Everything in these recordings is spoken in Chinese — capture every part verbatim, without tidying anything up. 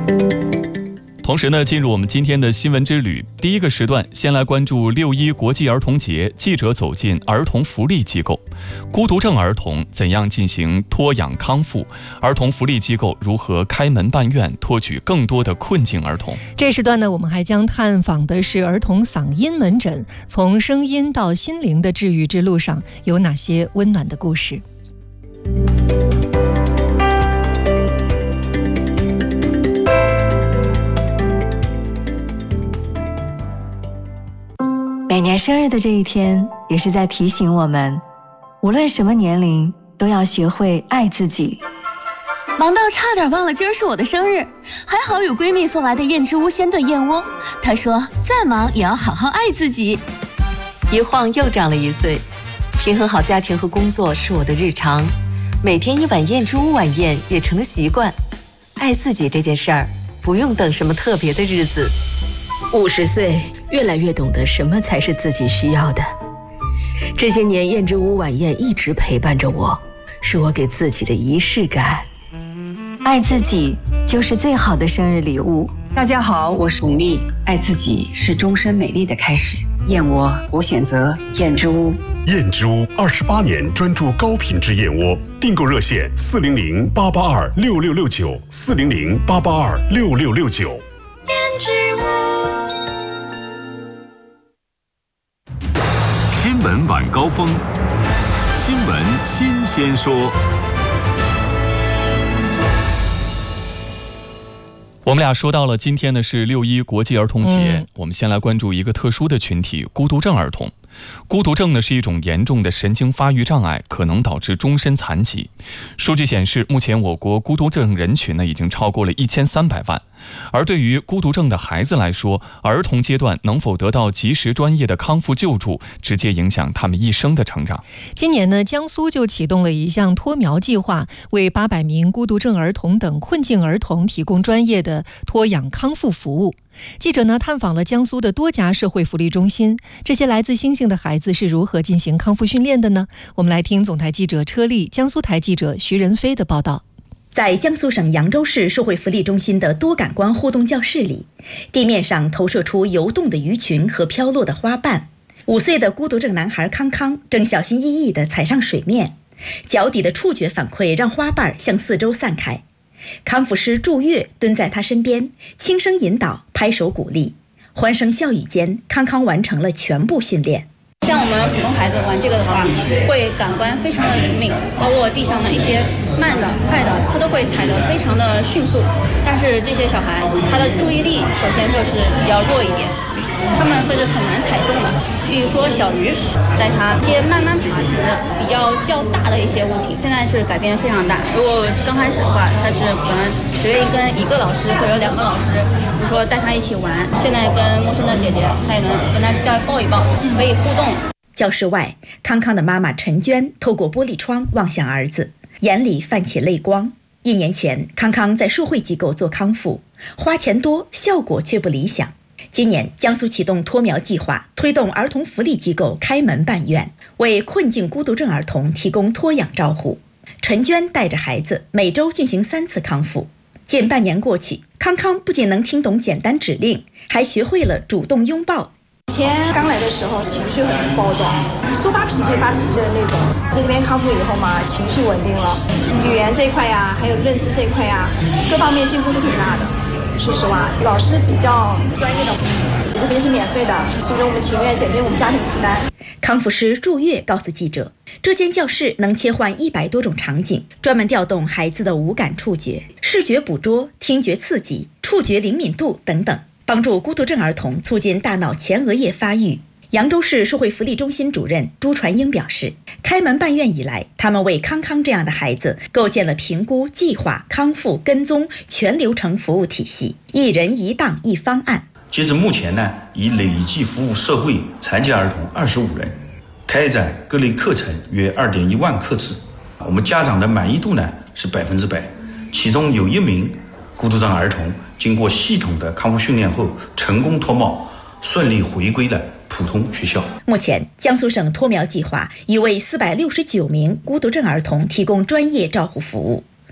同时呢，进入我们今天的新闻之旅，第一个时段先来关注六一国际儿童节，记者走进儿童福利机构，孤独症儿童怎样进行托养康复，儿童福利机构如何开门办院，托举更多的困境儿童。 这时段呢，我们还将探访的是儿童嗓音门诊，从声音到心灵的治愈之路上有哪些温暖的故事。 每年生日的这一天，也是在提醒我们，无论什么年龄，都要学会爱自己。 忙到差点忘了今儿是我的生日，还好有闺蜜送来的燕之屋鲜炖燕窝。她说，再忙也要好好爱自己。 一晃又长了一岁，平衡好家庭和工作是我的日常，每天一碗燕之屋晚宴也成了习惯。爱自己这件事儿，不用等什么特别的日子。 五十岁，越来越懂得什么才是自己需要的。这些年，燕之屋晚宴一直陪伴着我，是我给自己的仪式感。 爱自己就是最好的生日礼物。 大家好，我是巩俐。爱自己是终身美丽的开始。燕窝，我选择燕之屋。 燕之屋二十八年专注高品质燕窝，订购热线四零零八八二六六六九四零零八八二六六六九。 燕之屋。 新闻晚高峰，新闻新鲜说。 我们俩说到了今天呢是六一国际儿童节、嗯、我们先来关注一个特殊的群体，孤独症儿童。孤独症呢是一种严重的神经发育障碍，可能导致终身残疾。数据显示，目前我国孤独症人群呢已经超过了一千三百万。而对于孤独症的孩子来说，儿童阶段能否得到及时专业的康复救助，直接影响他们一生的成长。 今年呢，江苏就启动了一项托苗计划，为八百名孤独症儿童等困境儿童提供专业的托养康复服务。记者呢探访了江苏的多家社会福利中心，这些来自星星的孩子是如何进行康复训练的呢？我们来听总台记者车丽、江苏台记者徐仁飞的报道。 在江苏省扬州市社会福利中心的多感官互动教室里，地面上投射出游动的鱼群和飘落的花瓣。五岁的孤独症男孩康康正小心翼翼地踩上水面，脚底的触觉反馈让花瓣向四周散开。康复师祝月蹲在他身边，轻声引导，拍手鼓励，欢声笑语间，康康完成了全部训练。 像我们普通孩子玩这个的话，会感官非常的灵敏，包括地上的一些慢的、快的，他都会踩得非常的迅速。但是这些小孩，他的注意力首先就是比较弱一点，他们会是很难踩中的。比如说小鱼，带他接慢慢爬行的比较较大的一些物体，现在是改变非常大。如果刚开始的话，他是可能只愿意跟一个老师或者两个老师，比如说带他一起玩。现在跟陌生的姐姐，他也能跟他再抱一抱，可以互动。 教室外，康康的妈妈陈娟透过玻璃窗望向儿子，眼里泛起泪光。一年前，康康在社会机构做康复，花钱多，效果却不理想。今年，江苏启动托苗计划，推动儿童福利机构开门办院，为困境孤独症儿童提供托养照护。陈娟带着孩子每周进行三次康复。近半年过去，康康不仅能听懂简单指令，还学会了主动拥抱。 以前刚来的时候情绪很暴躁，说发脾气发脾气的那种，在这边康复以后嘛，情绪稳定了，语言这一块呀，还有认知这一块呀，各方面进步都挺大的。说实话，老师比较专业的，这边是免费的，所以说我们情愿减轻我们家庭负担。 康复师祝月告诉记者，这间教室能切换一百多种场景，专门调动孩子的五感触觉，视觉捕捉、听觉刺激、触觉灵敏度等等，帮助孤独症儿童促进大脑前额叶发育。扬州市社会福利中心主任朱传英表示，开门办院以来，他们为康康这样的孩子构建了评估、计划、康复、跟踪全流程服务体系，一人一档一方案。 截至目前呢，已累计服务社会残疾儿童二十五人，开展各类课程约二点一万课次。我们家长的满意度呢是百分之百，其中有一名孤独症儿童经过系统的康复训练后，成功脱帽，顺利回归了普通学校。 目前，江苏省托苗计划已为四百六十九名孤独症儿童提供专业照护服务。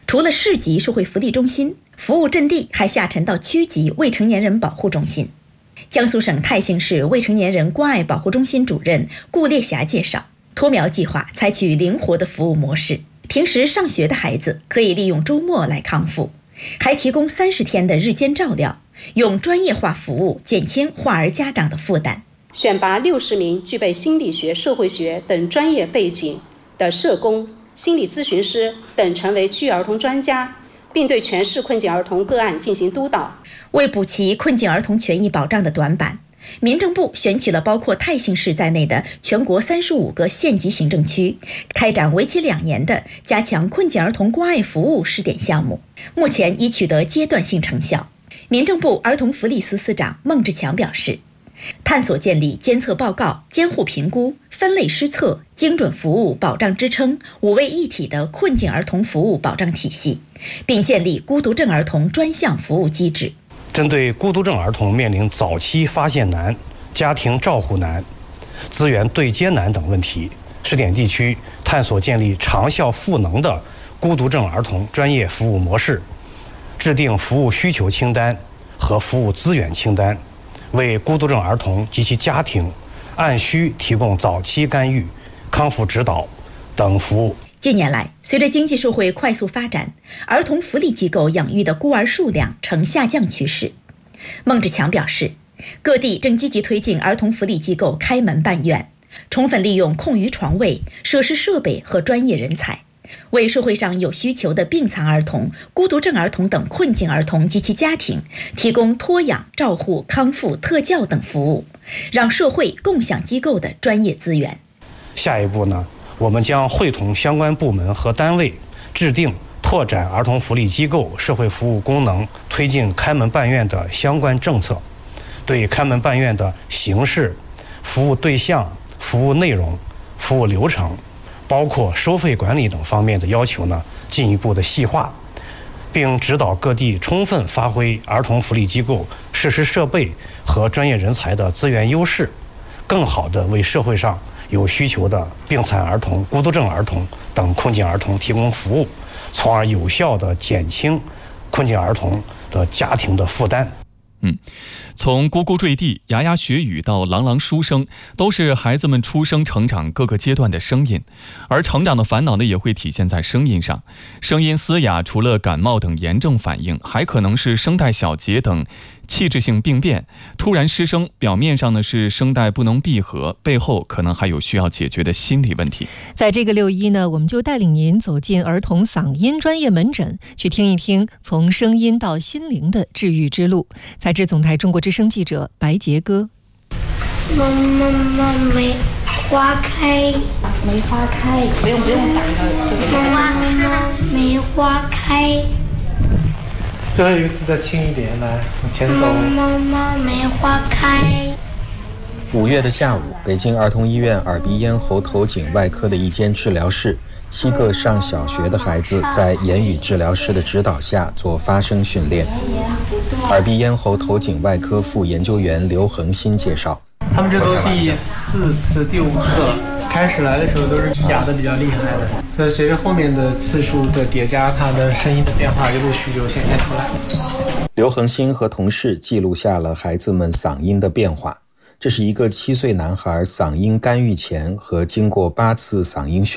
除了市级社会福利中心，服务阵地还下沉到区级未成年人保护中心。江苏省泰兴市未成年人关爱保护中心主任顾烈霞介绍，托苗计划采取灵活的服务模式，平时上学的孩子可以利用周末来康复，还提供三十天的日间照料，用专业化服务减轻患儿家长的负担。 选拔六十名具备心理学、社会学等专业背景的社工、心理咨询师等成为区域儿童专家，并对全市困境儿童个案进行督导。 为补齐困境儿童权益保障的短板，民政部选取了包括泰兴市在内的全国三十五个县级行政区，开展为期两年的加强困境儿童关爱服务试点项目，目前已取得阶段性成效。民政部儿童福利司司长孟志强表示，探索建立监测报告、监护评估、分类施策、精准服务保障支撑五位一体的困境儿童服务保障体系，并建立孤独症儿童专项服务机制。 针对孤独症儿童面临早期发现难、家庭照护难、资源对接难等问题，试点地区探索建立长效赋能的孤独症儿童专业服务模式，制定服务需求清单和服务资源清单，为孤独症儿童及其家庭按需提供早期干预、康复指导等服务。 近年来，随着经济社会快速发展，儿童福利机构养育的孤儿数量呈下降趋势。孟志强表示，各地正积极推进儿童福利机构开门办院，充分利用空余床位、设施设备和专业人才，为社会上有需求的病残儿童、孤独症儿童等困境儿童及其家庭提供托养、照护、康复、特教等服务，让社会共享机构的专业资源。 下一步呢，我们将会同相关部门和单位，制定拓展儿童福利机构社会服务功能、推进开门办院的相关政策，对开门办院的形式、服务对象、服务内容、服务流程，包括收费管理等方面的要求呢，进一步的细化，并指导各地充分发挥儿童福利机构设施设备和专业人才的资源优势，更好地为社会上有需求的病残儿童、孤独症儿童等困境儿童提供服务，从而有效地减轻困境儿童的家庭的负担。 嗯，从呱呱坠地、牙牙学语到朗朗书声，都是孩子们出生成长各个阶段的声音。而成长的烦恼呢，也会体现在声音上。声音嘶哑，除了感冒等炎症反应，还可能是声带小结等器质性病变。突然失声，表面上呢是声带不能闭合，背后可能还有需要解决的心理问题。 在这个六一呢，我们就带领您走进儿童嗓音专业门诊，去听一听从声音到心灵的治愈之路。采自总台中国之声记者白杰哥。 妈妈妈梅花开，梅花开，不用不用打的。妈妈梅花开。 最后一个字再轻一点，来往前走。 妈妈梅花开。 五月的下午，北京儿童医院耳鼻咽喉头颈外科的一间治疗室，七个上小学的孩子在言语治疗师的指导下做发声训练。耳鼻咽喉头颈外科副研究员刘恒新介绍， 他们这都第四次、第五次了。开始来的时候都是哑的比较厉害的，所以随着后面的次数的叠加，它的声音的变化就陆续就显现出来。 刘恒新和同事记录下了孩子们嗓音的变化。这是一个七岁男孩嗓音干预前和经过八次嗓音训